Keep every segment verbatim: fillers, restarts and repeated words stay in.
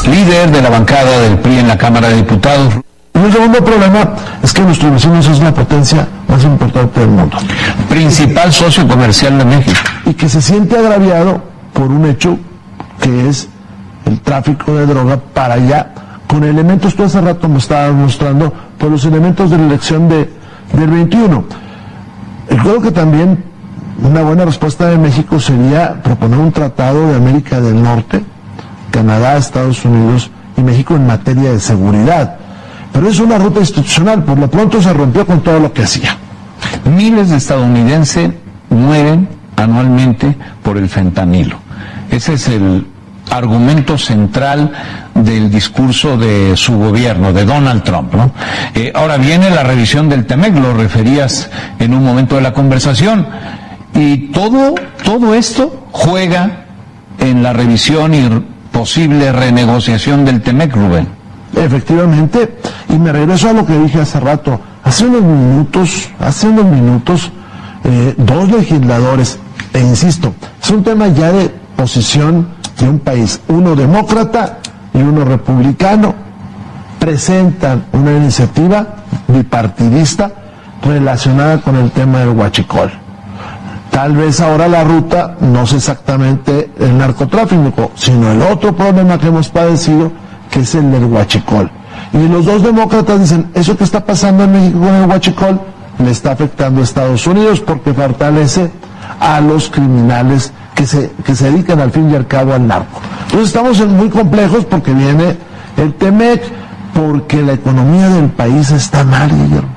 líder de la bancada del P R I en la Cámara de Diputados. Y el segundo problema es que nuestros vecinos es la potencia más importante del mundo. Principal socio comercial de México. Y que se siente agraviado por un hecho que es el tráfico de droga para allá, con elementos, tú hace rato me estabas mostrando, por los elementos de la elección de, del veintiuno. Y creo que también una buena respuesta de México sería proponer un tratado de América del Norte, Canadá, Estados Unidos y México en materia de seguridad. Pero es una ruta institucional, por lo pronto se rompió con todo lo que hacía. Miles de estadounidenses mueren anualmente por el fentanilo. Ese es el argumento central del discurso de su gobierno, de Donald Trump, ¿no? Eh, ahora viene la revisión del T M E C, lo referías en un momento de la conversación, y todo, todo esto juega en la revisión y posible renegociación del T M E C, Rubén. Efectivamente, y me regreso a lo que dije hace rato. Hace unos minutos, hace unos minutos, eh, dos legisladores, e insisto, es un tema ya de posición de un país, uno demócrata y uno republicano, presentan una iniciativa bipartidista relacionada con el tema del huachicol. Tal vez ahora la ruta no es exactamente el narcotráfico, sino el otro problema que hemos padecido, que es el del huachicol. Y los dos demócratas dicen, eso que está pasando en México con el huachicol le está afectando a Estados Unidos porque fortalece a los criminales que se, que se dedican al fin y al cabo al narco. Entonces estamos en muy complejos porque viene el T M E C, porque la economía del país está mal, Guillermo,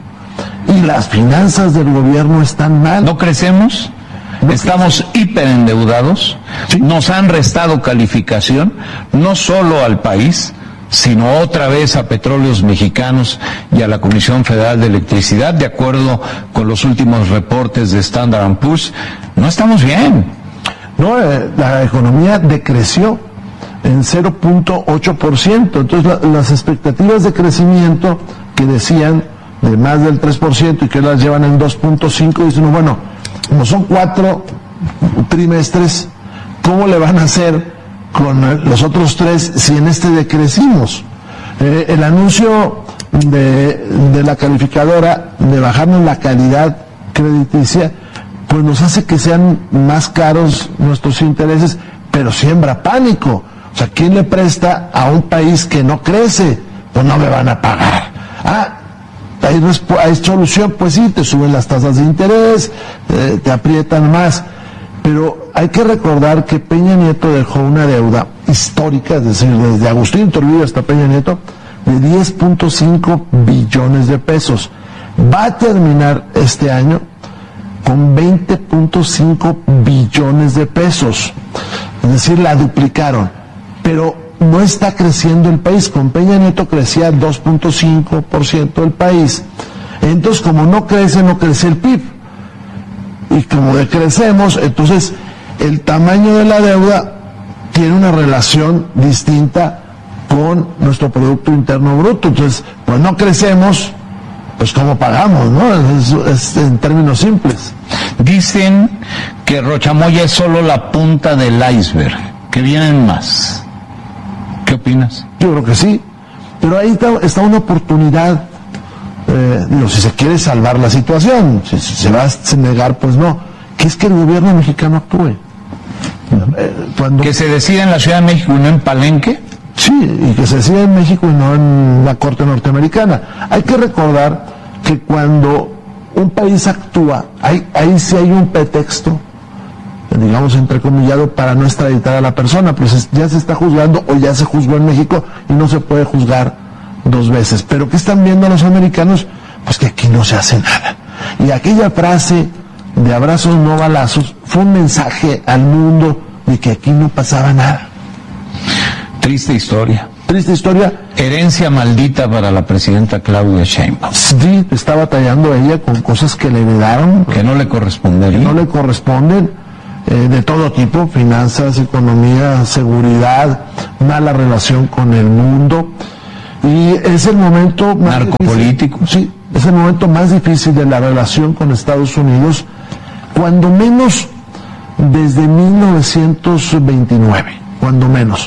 y las finanzas del gobierno están mal. ¿No crecemos? ¿No Estamos hiperendeudados, ¿sí? Nos han restado calificación, no solo al país, sino otra vez a Petróleos Mexicanos y a la Comisión Federal de Electricidad, de acuerdo con los últimos reportes de Standard and Poor's. No estamos bien. No, eh, la economía decreció en cero punto ocho por ciento, entonces la, las expectativas de crecimiento que decían de más del tres por ciento y que las llevan en dos punto cinco, dicen, bueno, como son cuatro trimestres, ¿cómo le van a hacer con los otros tres si en este decrecimos? Eh, el anuncio de, de la calificadora de bajarnos la calidad crediticia, pues nos hace que sean más caros nuestros intereses, pero siembra pánico. O sea, ¿quién le presta a un país que no crece? Pues no me van a pagar. Ah, hay, hay solución, pues sí, te suben las tasas de interés, eh, te aprietan más. Pero hay que recordar que Peña Nieto dejó una deuda histórica, es decir, desde Agustín Iturbide hasta Peña Nieto, de diez punto cinco billones de pesos. Va a terminar este año con veinte punto cinco billones de pesos. Es decir, la duplicaron. Pero no está creciendo el país. Con Peña Nieto crecía dos punto cinco por ciento el país. Entonces, como no crece, no crece el P I B. Y como decrecemos, entonces el tamaño de la deuda tiene una relación distinta con nuestro Producto Interno Bruto. Entonces, pues no crecemos, pues ¿cómo pagamos, no? Es, es en términos simples. Dicen que Rochamoya es solo la punta del iceberg, que vienen más. ¿Qué opinas? Yo creo que sí, pero ahí está, está una oportunidad, eh, digo, si se quiere salvar la situación, si, si se va a negar, pues no, que es que el gobierno mexicano actúe. Eh, cuando... ¿Que se decida en la Ciudad de México y no en Palenque? Sí, y que se decida en México y no en la Corte Norteamericana. Hay que recordar que cuando un país actúa, hay, ahí sí hay un pretexto, digamos entrecomillado, para no extraditar a la persona, pues ya se está juzgando o ya se juzgó en México y no se puede juzgar dos veces. Pero ¿qué están viendo los americanos? Pues que aquí no se hace nada. Y aquella frase de abrazos no balazos fue un mensaje al mundo de que aquí no pasaba nada. Triste historia. Triste historia. Herencia maldita para la presidenta Claudia Sheinbaum. Sí, está batallando ella con cosas que le heredaron, que no le corresponden. Que no le corresponden, eh, de todo tipo, finanzas, economía, seguridad, mala relación con el mundo. Y es el momento más narcopolítico. Difícil, sí, es el momento más difícil de la relación con Estados Unidos, cuando menos desde mil novecientos veintinueve, cuando menos.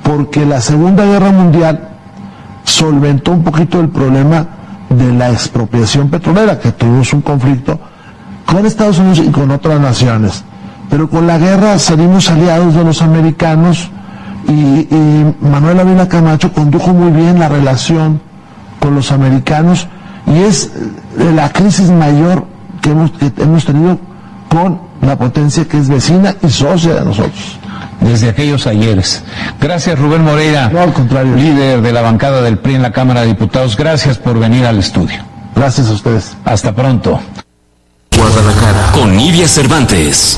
porque la Segunda Guerra Mundial solventó un poquito el problema de la expropiación petrolera, que tuvimos un conflicto con Estados Unidos y con otras naciones. Pero con la guerra salimos aliados de los americanos y, y Manuel Ávila Camacho condujo muy bien la relación con los americanos y es la crisis mayor que hemos, que hemos tenido con la potencia que es vecina y socia de nosotros. Desde aquellos ayeres. Gracias, Rubén Moreira, no, al contrario, líder de la bancada del P R I en la Cámara de Diputados. Gracias por venir al estudio. Gracias a ustedes. Hasta pronto. Guadalajara, con Nidia Cervantes.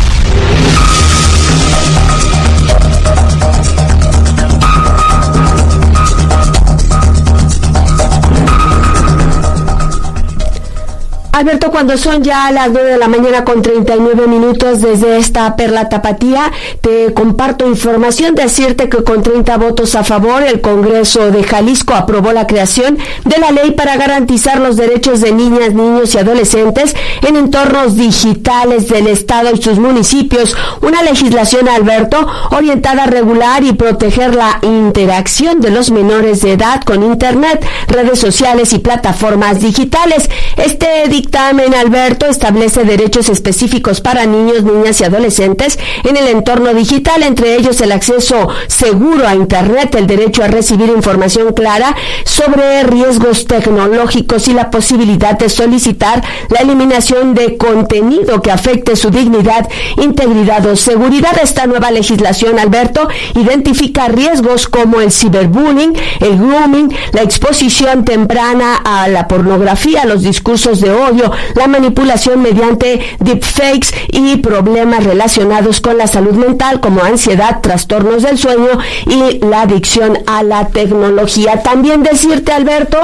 Alberto, cuando son ya las nueve de la mañana con treinta y nueve minutos desde esta Perla Tapatía, te comparto información. Decirte que con treinta votos a favor, el Congreso de Jalisco aprobó la creación de la ley para garantizar los derechos de niñas, niños y adolescentes en entornos digitales del Estado y sus municipios. Una legislación, Alberto, orientada a regular y proteger la interacción de los menores de edad con Internet, redes sociales y plataformas digitales. Este dictamen, Alberto, establece derechos específicos para niños, niñas y adolescentes en el entorno digital, entre ellos el acceso seguro a Internet, el derecho a recibir información clara sobre riesgos tecnológicos y la posibilidad de solicitar la eliminación de contenido que afecte su dignidad, integridad o seguridad. Esta nueva legislación, Alberto, identifica riesgos como el ciberbullying, el grooming, la exposición temprana a la pornografía, los discursos de odio, la manipulación mediante deepfakes y problemas relacionados con la salud mental como ansiedad, trastornos del sueño y la adicción a la tecnología. También decirte, Alberto,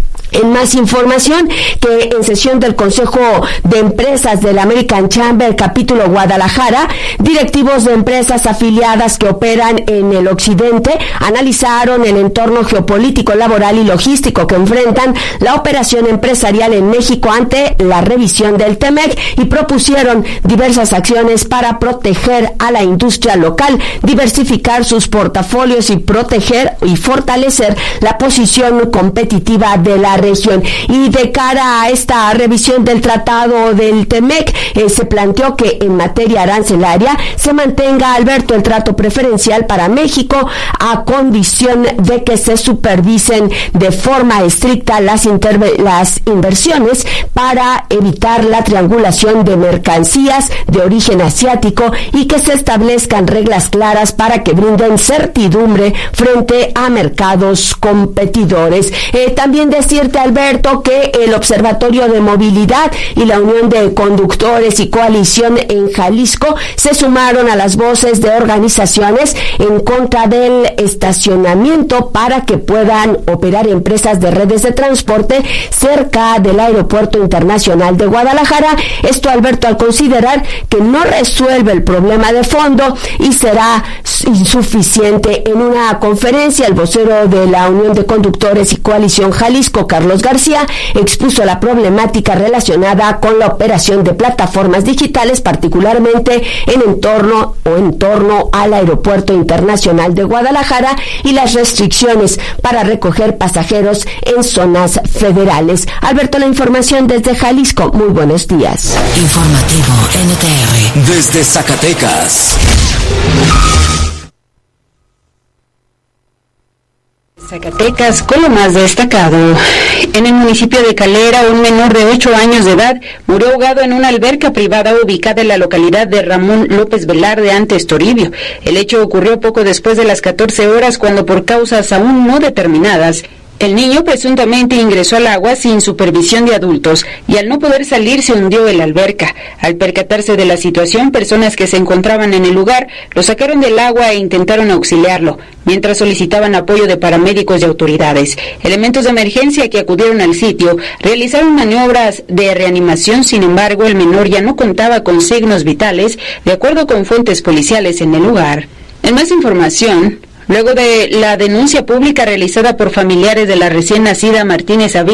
en más información, que en sesión del Consejo de Empresas del American Chamber Capítulo Guadalajara, directivos de empresas afiliadas que operan en el occidente analizaron el entorno geopolítico, laboral y logístico que enfrentan la operación empresarial en México ante la revisión del T M E C y propusieron diversas acciones para proteger a la industria local, diversificar sus portafolios y proteger y fortalecer la posición competitiva de la región. Y de cara a esta revisión del tratado del T M E C, eh, se planteó que en materia arancelaria se mantenga, Alberto, el trato preferencial para México a condición de que se supervisen de forma estricta las, interve- las inversiones para evitar la triangulación de mercancías de origen asiático y que se establezcan reglas claras para que brinden certidumbre frente a mercados competidores. Eh, también decir Alberto, que el Observatorio de Movilidad y la Unión de Conductores y Coalición en Jalisco se sumaron a las voces de organizaciones en contra del estacionamiento para que puedan operar empresas de redes de transporte cerca del Aeropuerto Internacional de Guadalajara. Esto, Alberto, al considerar que no resuelve el problema de fondo y será insuficiente. En una conferencia, el vocero de la Unión de Conductores y Coalición Jalisco, Carlos García, expuso la problemática relacionada con la operación de plataformas digitales, particularmente en entorno o en torno al Aeropuerto Internacional de Guadalajara y las restricciones para recoger pasajeros en zonas federales. Alberto, la información desde Jalisco. Muy buenos días. Informativo N T R desde Zacatecas. Zacatecas, con lo más destacado. En el municipio de Calera, un menor de ocho años de edad murió ahogado en una alberca privada ubicada en la localidad de Ramón López Velarde, antes Toribio. El hecho ocurrió poco después de las catorce horas, cuando por causas aún no determinadas, el niño presuntamente ingresó al agua sin supervisión de adultos y al no poder salir se hundió en la alberca. Al percatarse de la situación, personas que se encontraban en el lugar lo sacaron del agua e intentaron auxiliarlo, mientras solicitaban apoyo de paramédicos y autoridades. Elementos de emergencia que acudieron al sitio realizaron maniobras de reanimación. Sin embargo, el menor ya no contaba con signos vitales, de acuerdo con fuentes policiales en el lugar. En más información, luego de la denuncia pública realizada por familiares de la recién nacida Martínez Avila,